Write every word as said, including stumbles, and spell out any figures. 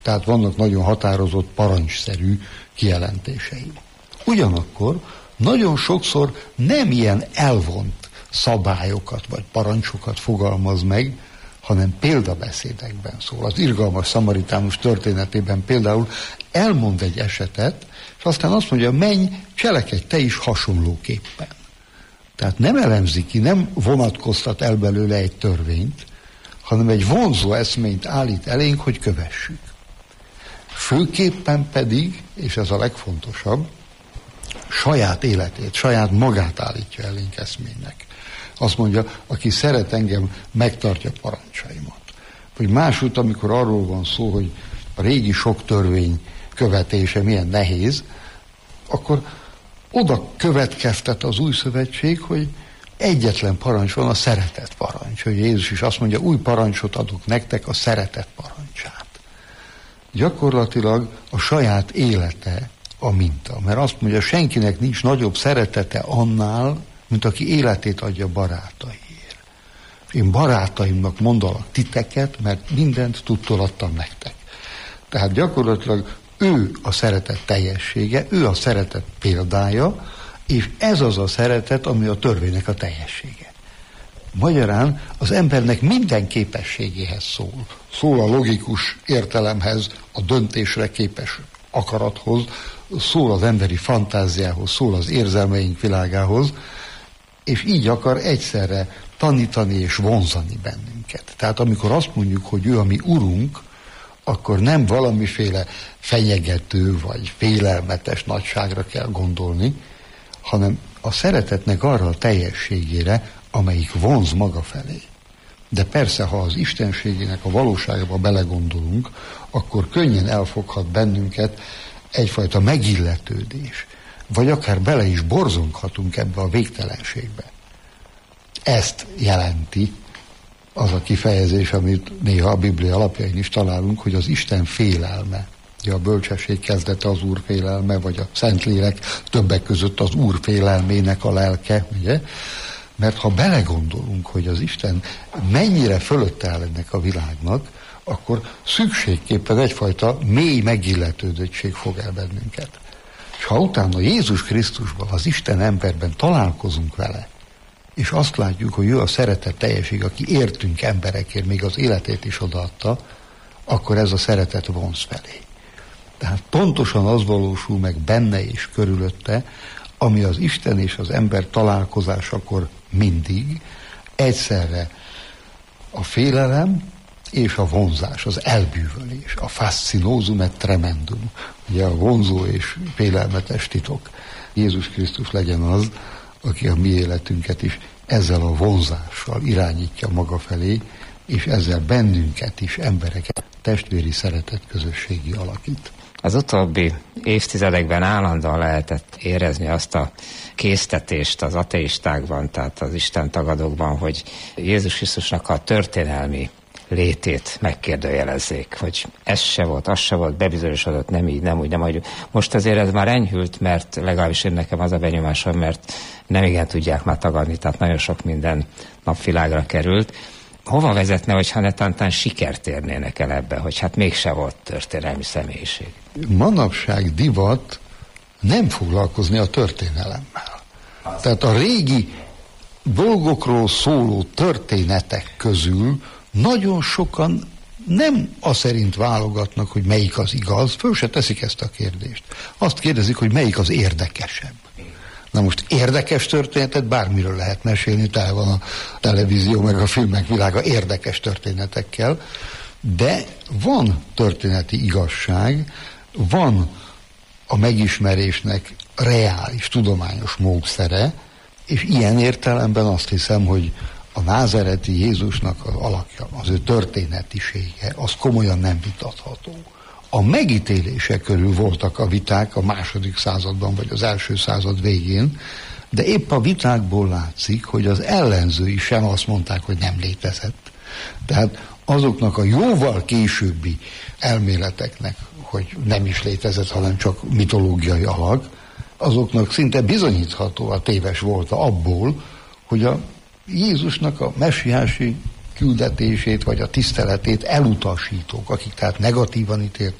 Tehát vannak nagyon határozott, parancsszerű kijelentései. Ugyanakkor nagyon sokszor nem ilyen elvont szabályokat vagy parancsokat fogalmaz meg, hanem példabeszédekben szól. Az irgalmas szamaritánus történetében például elmond egy esetet, és aztán azt mondja, menj, cselekedj te is hasonlóképpen. Tehát nem elemzi ki, nem vonatkoztat el belőle egy törvényt, hanem egy vonzó eszményt állít elénk, hogy kövessük. Főképpen pedig, és ez a legfontosabb, saját életét, saját magát állítja elénk eszménynek. Azt mondja, aki szeret engem, megtartja parancsaimat. Vagy másút, amikor arról van szó, hogy a régi sok törvény követése milyen nehéz, akkor oda következtet az új szövetség, hogy egyetlen parancs van, a szeretet parancs. Hogy Jézus is azt mondja, új parancsot adok nektek, a szeretet parancsát. Gyakorlatilag a saját élete a minta. Mert azt mondja, senkinek nincs nagyobb szeretete annál, mint aki életét adja barátaiért. Én barátaimnak mondalak titeket, mert mindent tudtól adtam nektek. Tehát gyakorlatilag ő a szeretet teljessége, ő a szeretet példája, és ez az a szeretet, ami a törvénynek a teljessége. Magyarán az embernek minden képességéhez szól. Szól a logikus értelemhez, a döntésre képes akarathoz, szól az emberi fantáziához, szól az érzelmeink világához, és így akar egyszerre tanítani és vonzani bennünket. Tehát amikor azt mondjuk, hogy ő a mi urunk, akkor nem valamiféle fenyegető vagy félelmetes nagyságra kell gondolni, hanem a szeretetnek arra a teljességére, amelyik vonz maga felé. De persze, ha az istenségének a valóságába belegondolunk, akkor könnyen elfoghat bennünket egyfajta megilletődés, vagy akár bele is borzonghatunk ebbe a végtelenségbe. Ezt jelenti az a kifejezés, amit néha a Biblia alapjain is találunk, hogy az Isten félelme. Ugye a bölcsesség kezdete az Úr félelme, vagy a Szentlélek többek között az Úr félelmének a lelke, ugye? Mert ha belegondolunk, hogy az Isten mennyire fölötte áll ennek a világnak, akkor szükségképpen egyfajta mély megilletődöttség fog el bennünket. És ha utána Jézus Krisztusban, az Isten emberben találkozunk vele, és azt látjuk, hogy ő a szeretet teljesség, aki értünk emberekért, még az életét is odaadta, akkor ez a szeretet vonz felé. Tehát pontosan az valósul meg benne és körülötte, ami az Isten és az ember találkozásakor mindig egyszerre a félelem és a vonzás, az elbűvölés, a fascinózum et tremendum, ugye a vonzó és félelmetes titok. Jézus Krisztus legyen az, aki a mi életünket is ezzel a vonzással irányítja maga felé, és ezzel bennünket is, embereket, testvéri szeretet közösségi alakít. Az utóbbi évtizedekben állandóan lehetett érezni azt a késztetést az ateistákban, tehát az istentagadókban, hogy Jézus Krisztusnak a történelmi létét megkérdőjelezzék, hogy ez se volt, az se volt, bebizonyosodott, nem így, nem úgy, nem úgy. Most azért ez már enyhült, mert legalábbis én nekem az a benyomásom, mert nem igen tudják már tagadni, tehát nagyon sok minden napvilágra került. Hova vezetne, hogyha netántán sikert érnének el ebbe, hogy hát mégse volt történelmi személyiség? Manapság divat nem foglalkozni a történelemmel. Tehát a régi dolgokról szóló történetek közül nagyon sokan nem az szerint válogatnak, hogy melyik az igaz, föl se teszik ezt a kérdést. Azt kérdezik, hogy melyik az érdekesebb. Na most érdekes történetet bármiről lehet mesélni, tele van a televízió meg a filmek világa érdekes történetekkel, de van történeti igazság, van a megismerésnek reális, tudományos módszere, és ilyen értelemben azt hiszem, hogy a názereti Jézusnak az alakja, az ő történetisége, az komolyan nem vitatható. A megítélése körül voltak a viták a második században, vagy az első század végén, de épp a vitákból látszik, hogy az ellenzői sem azt mondták, hogy nem létezett. Tehát azoknak a jóval későbbi elméleteknek, hogy nem is létezett, hanem csak mitológiai alak, azoknak szinte bizonyítható a téves volta abból, hogy a Jézusnak a messiási küldetését vagy a tiszteletét elutasítók, akik tehát negatívan ítélt